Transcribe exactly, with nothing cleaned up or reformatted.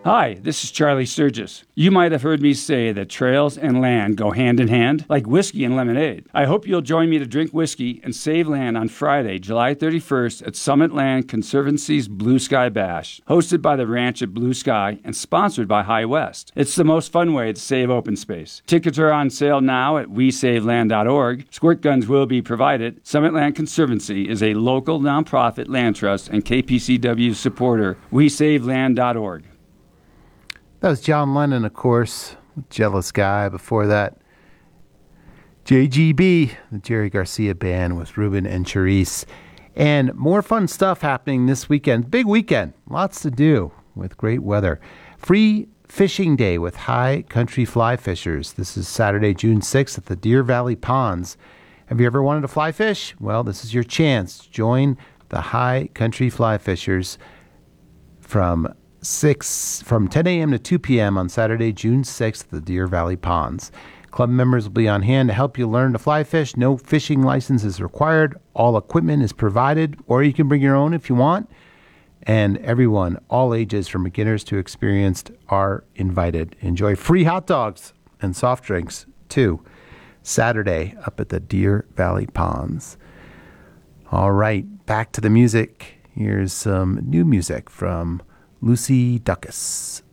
Hi, this is Charlie Sturgis. You might have heard me say that trails and land go hand in hand, like whiskey and lemonade. I hope you'll join me to drink whiskey and save land on Friday, July thirty-first at Summit Land Conservancy's Blue Sky Bash, hosted by the ranch at Blue Sky and sponsored by High West. It's the most fun way to save open space. Tickets are on sale now at we save land dot org. Squirt guns will be provided. Summit Land Conservancy is a local nonprofit land trust and K P C W supporter. we save land dot org. That was John Lennon, of course, Jealous Guy. Before that, J G B, the Jerry Garcia Band with Ruben and Charisse. And more fun stuff happening this weekend. Big weekend. Lots to do with great weather. Free Fishing Day with High Country Fly Fishers. This is Saturday, June sixth at the Deer Valley Ponds. Have you ever wanted to fly fish? Well, this is your chance. Join the High Country Fly Fishers from six from ten a.m. to two p.m. on Saturday, June sixth at the Deer Valley Ponds. Club members will be on hand to help you learn to fly fish. No fishing license is required. All equipment is provided, or you can bring your own if you want. And everyone, all ages from beginners to experienced, are invited. Enjoy free hot dogs and soft drinks, too. Saturday up at the Deer Valley Ponds. All right, back to the music. Here's some new music from Lucy Dacus.